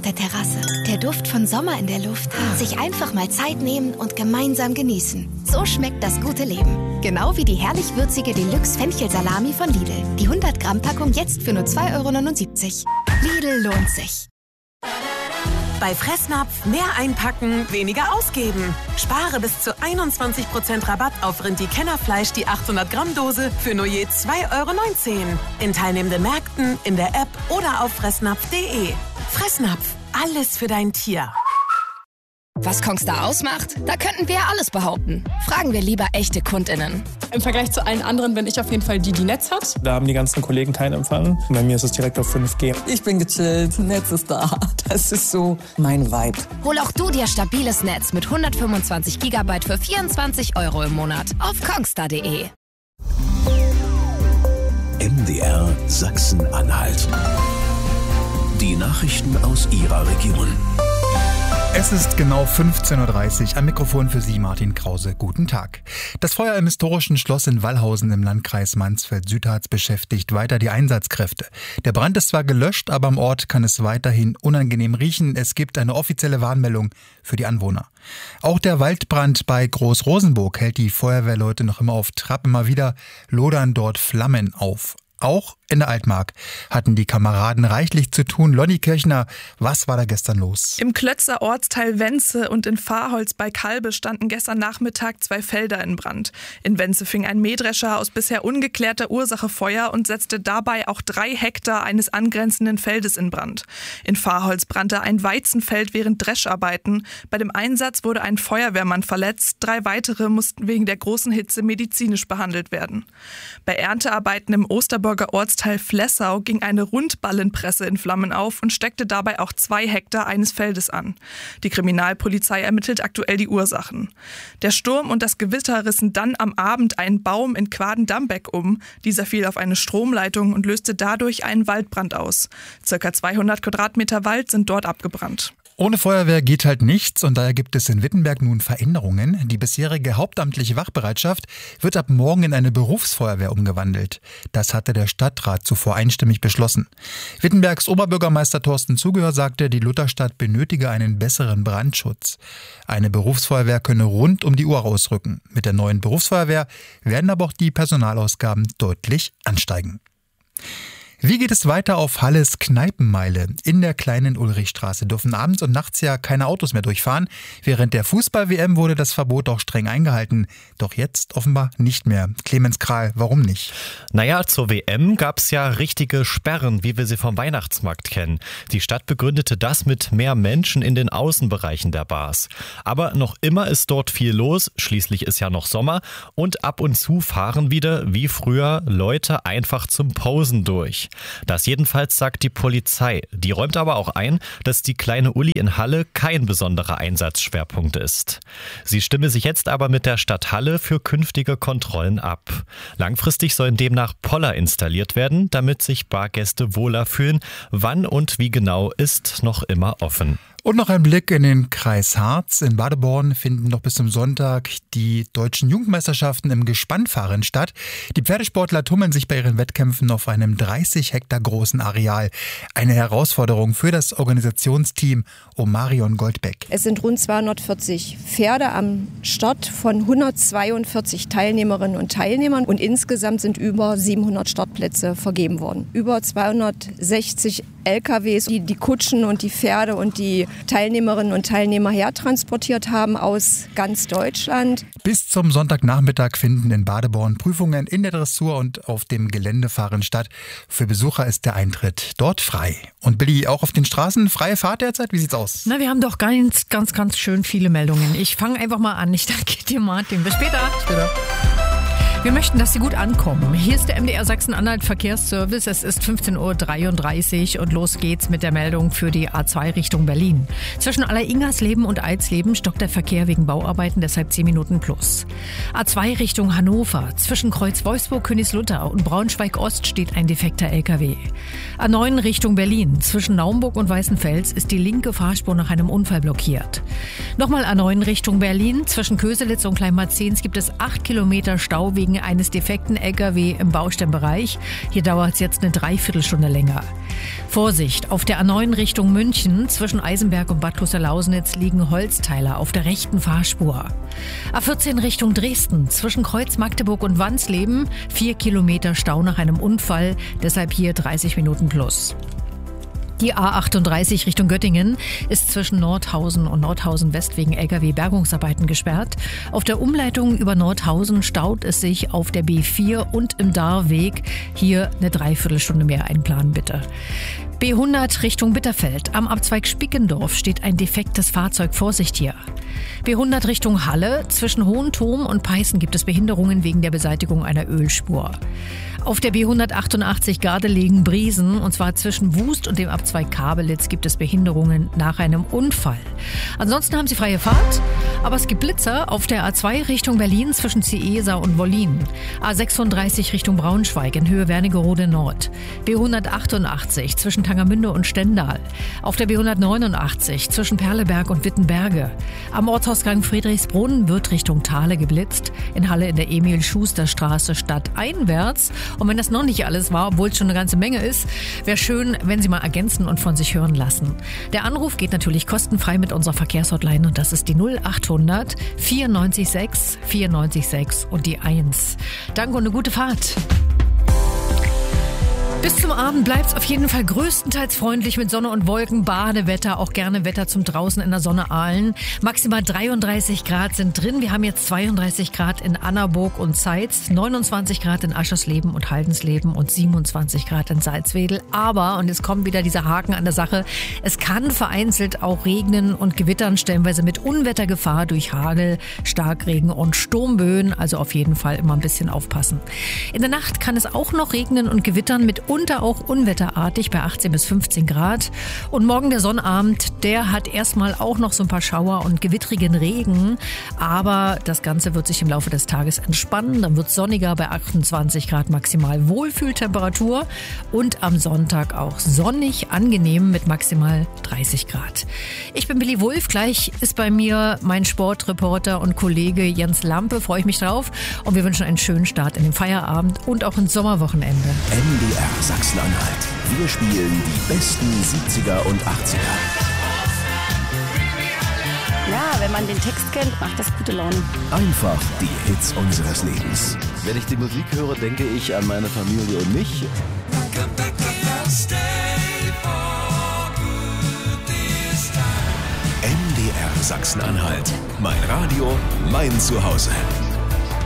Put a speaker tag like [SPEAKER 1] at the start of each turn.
[SPEAKER 1] der Terrasse. Der Duft von Sommer in der Luft. Sich einfach mal Zeit nehmen und gemeinsam genießen. So schmeckt das gute Leben. Genau wie die herrlich würzige Deluxe-Fenchel-Salami von Lidl. Die 100-Gramm-Packung jetzt für nur 2,79 €. Lidl lohnt sich.
[SPEAKER 2] Bei Fressnapf mehr einpacken, weniger ausgeben. Spare bis zu 21% Rabatt auf Rindi-Kennerfleisch die 800-Gramm-Dose für nur je 2,19 €. In teilnehmenden Märkten, in der App oder auf fressnapf.de. Fressnapf, alles für dein Tier.
[SPEAKER 3] Was Kongstar ausmacht? Da könnten wir alles behaupten. Fragen wir lieber echte KundInnen.
[SPEAKER 4] Im Vergleich zu allen anderen bin ich auf jeden Fall die Netz hat.
[SPEAKER 5] Da haben die ganzen Kollegen keinen Empfang. Bei mir ist es direkt auf 5G.
[SPEAKER 6] Ich bin gechillt, Netz ist da. Das ist so mein Vibe.
[SPEAKER 3] Hol auch du dir stabiles Netz mit 125 GB für 24 € im Monat auf kongstar.de.
[SPEAKER 7] MDR Sachsen-Anhalt. Die Nachrichten aus Ihrer Region.
[SPEAKER 8] Es ist genau 15:30 Uhr. Am Mikrofon für Sie Martin Krause. Guten Tag. Das Feuer im historischen Schloss in Wallhausen im Landkreis Mansfeld-Südharz beschäftigt weiter die Einsatzkräfte. Der Brand ist zwar gelöscht, aber am Ort kann es weiterhin unangenehm riechen. Es gibt eine offizielle Warnmeldung für die Anwohner. Auch der Waldbrand bei Groß-Rosenburg hält die Feuerwehrleute noch immer auf Trab. Immer wieder lodern dort Flammen auf. Auch in der Altmark hatten die Kameraden reichlich zu tun. Lonnie Kirchner, was war da gestern los?
[SPEAKER 9] Im Klötzer Ortsteil Wenze und in Fahrholz bei Kalbe standen gestern Nachmittag 2 Felder in Brand. In Wenze fing ein Mähdrescher aus bisher ungeklärter Ursache Feuer und setzte dabei auch 3 Hektar eines angrenzenden Feldes in Brand. In Fahrholz brannte ein Weizenfeld während Drescharbeiten. Bei dem Einsatz wurde ein Feuerwehrmann verletzt. 3 weitere mussten wegen der großen Hitze medizinisch behandelt werden. Bei Erntearbeiten im Osterburger Ortsteil Flessau ging eine Rundballenpresse in Flammen auf und steckte dabei auch 2 Hektar eines Feldes an. Die Kriminalpolizei ermittelt aktuell die Ursachen. Der Sturm und das Gewitter rissen dann am Abend einen Baum in Quaden-Dambeck um. Dieser fiel auf eine Stromleitung und löste dadurch einen Waldbrand aus. Circa 200 Quadratmeter Wald sind dort abgebrannt.
[SPEAKER 8] Ohne Feuerwehr geht halt nichts und daher gibt es in Wittenberg nun Veränderungen. Die bisherige hauptamtliche Wachbereitschaft wird ab morgen in eine Berufsfeuerwehr umgewandelt. Das hatte der Stadtrat zuvor einstimmig beschlossen. Wittenbergs Oberbürgermeister Thorsten Zugehör sagte, die Lutherstadt benötige einen besseren Brandschutz. Eine Berufsfeuerwehr könne rund um die Uhr ausrücken. Mit der neuen Berufsfeuerwehr werden aber auch die Personalausgaben deutlich ansteigen. Wie geht es weiter auf Halles Kneipenmeile? In der kleinen Ulrichstraße dürfen abends und nachts ja keine Autos mehr durchfahren. Während der Fußball-WM wurde das Verbot auch streng eingehalten. Doch jetzt offenbar nicht mehr. Clemens Kral, warum nicht?
[SPEAKER 10] Naja, zur WM gab es ja richtige Sperren, wie wir sie vom Weihnachtsmarkt kennen. Die Stadt begründete das mit mehr Menschen in den Außenbereichen der Bars. Aber noch immer ist dort viel los. Schließlich ist ja noch Sommer. Und ab und zu fahren wieder, wie früher, Leute einfach zum Posen durch. Das jedenfalls sagt die Polizei. Die räumt aber auch ein, dass die kleine Uli in Halle kein besonderer Einsatzschwerpunkt ist. Sie stimme sich jetzt aber mit der Stadt Halle für künftige Kontrollen ab. Langfristig sollen demnach Poller installiert werden, damit sich Bargäste wohler fühlen. Wann und wie genau ist noch immer offen.
[SPEAKER 8] Und noch ein Blick in den Kreis Harz. In Badeborn finden noch bis zum Sonntag die deutschen Jugendmeisterschaften im Gespannfahren statt. Die Pferdesportler tummeln sich bei ihren Wettkämpfen auf einem 30 Hektar großen Areal. Eine Herausforderung für das Organisationsteam um Marion Goldbeck.
[SPEAKER 11] Es sind rund 240 Pferde am Start von 142 Teilnehmerinnen und Teilnehmern und insgesamt sind über 700 Startplätze vergeben worden. Über 260 LKWs, die die Kutschen und die Pferde und die Teilnehmerinnen und Teilnehmer hertransportiert haben aus ganz Deutschland.
[SPEAKER 8] Bis zum Sonntagnachmittag finden in Badeborn Prüfungen in der Dressur und auf dem Geländefahren statt. Für Besucher ist der Eintritt dort frei. Und Billy, auch auf den Straßen freie Fahrt derzeit? Wie sieht's aus?
[SPEAKER 12] Na, wir haben doch ganz schön viele Meldungen. Ich fange einfach mal an. Ich danke dir, Martin. Bis später. Wir möchten, dass Sie gut ankommen. Hier ist der MDR Sachsen-Anhalt Verkehrsservice. Es ist 15:33 Uhr und los geht's mit der Meldung für die A2 Richtung Berlin. Zwischen Alleringersleben und Eisleben stockt der Verkehr wegen Bauarbeiten, deshalb 10 Minuten plus. A2 Richtung Hannover. Zwischen Kreuz Wolfsburg, Königslutter und Braunschweig-Ost steht ein defekter LKW. A9 Richtung Berlin. Zwischen Naumburg und Weißenfels ist die linke Fahrspur nach einem Unfall blockiert. Nochmal A9 Richtung Berlin. Zwischen Köselitz und Kleinmarzens gibt es 8 Kilometer Stau wegen eines defekten LKW im Baustellenbereich. Hier dauert es jetzt eine Dreiviertelstunde länger. Vorsicht, auf der A9 Richtung München zwischen Eisenberg und Bad Klosterlausnitz liegen Holzteiler auf der rechten Fahrspur. A14 Richtung Dresden zwischen Kreuz Magdeburg und Wansleben 4 Kilometer Stau nach einem Unfall, deshalb hier 30 Minuten plus. Die A38 Richtung Göttingen ist zwischen Nordhausen und Nordhausen West wegen LKW-Bergungsarbeiten gesperrt. Auf der Umleitung über Nordhausen staut es sich auf der B4 und im Darweg. Hier eine Dreiviertelstunde mehr einplanen bitte. B100 Richtung Bitterfeld. Am Abzweig Spickendorf steht ein defektes Fahrzeug. Vorsicht hier. B100 Richtung Halle. Zwischen Hohenturm und Peißen gibt es Behinderungen wegen der Beseitigung einer Ölspur. Auf der B188 Gardelegen-Briesen, und zwar zwischen Wust und dem Abzweig Kabelitz, gibt es Behinderungen nach einem Unfall. Ansonsten haben Sie freie Fahrt, aber es gibt Blitzer auf der A2 Richtung Berlin zwischen Ciesa und Wollin. A36 Richtung Braunschweig in Höhe Wernigerode Nord. B188 zwischen Tangermünde und Stendal. Auf der B189 zwischen Perleberg und Wittenberge. Am Ortsausgang Friedrichsbrunn wird Richtung Thale geblitzt. In Halle in der Emil-Schuster-Straße stadteinwärts. Und wenn das noch nicht alles war, obwohl es schon eine ganze Menge ist, wäre schön, wenn Sie mal ergänzen und von sich hören lassen. Der Anruf geht natürlich kostenfrei mit unserer Verkehrshotline und das ist die 0800 94 94 und die 1. Danke und eine gute Fahrt. Bis zum Abend bleibt es auf jeden Fall größtenteils freundlich mit Sonne und Wolken, Badewetter, auch gerne Wetter zum draußen in der Sonne ahlen. Maximal 33 Grad sind drin. Wir haben jetzt 32 Grad in Annaburg und Zeitz, 29 Grad in Aschersleben und Haldensleben und 27 Grad in Salzwedel. Aber, und jetzt kommt wieder dieser Haken an der Sache, es kann vereinzelt auch regnen und gewittern, stellenweise mit Unwettergefahr durch Hagel, Starkregen und Sturmböen. Also auf jeden Fall immer ein bisschen aufpassen. In der Nacht kann es auch noch regnen und gewittern mit auch unwetterartig bei 18 bis 15 Grad. Und morgen der Sonnabend, der hat erstmal auch noch so ein paar Schauer und gewittrigen Regen. Aber das Ganze wird sich im Laufe des Tages entspannen. Dann wird es sonniger bei 28 Grad maximal Wohlfühltemperatur. Und am Sonntag auch sonnig, angenehm mit maximal 30 Grad. Ich bin Billy Wulff. Gleich ist bei mir mein Sportreporter und Kollege Jens Lampe. Freue ich mich drauf. Und wir wünschen einen schönen Start in den Feierabend und auch ins Sommerwochenende.
[SPEAKER 7] MDR Sachsen-Anhalt. Wir spielen die besten 70er und 80er.
[SPEAKER 13] Ja, wenn man den Text kennt, macht das gute Laune.
[SPEAKER 7] Einfach die Hits unseres Lebens.
[SPEAKER 14] Wenn ich die Musik höre, denke ich an meine Familie und mich.
[SPEAKER 7] MDR Sachsen-Anhalt. Mein Radio, mein Zuhause.